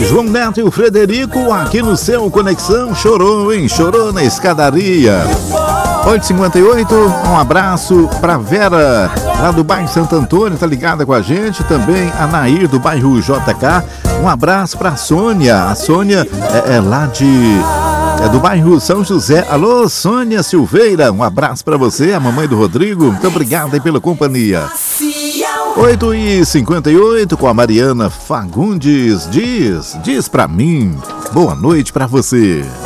João Neto e o Frederico aqui no seu Conexão. Chorou, hein? Chorou na escadaria. 8h58, um abraço pra Vera, lá do bairro Santo Antônio, tá ligada com a gente. Também a Nair, do bairro JK. Um abraço pra Sônia. A Sônia é lá do bairro São José. Alô, Sônia Silveira, um abraço pra você, a mamãe do Rodrigo. Muito obrigado aí pela companhia. 8h58, com a Mariana Fagundes. Diz pra mim, boa noite pra você.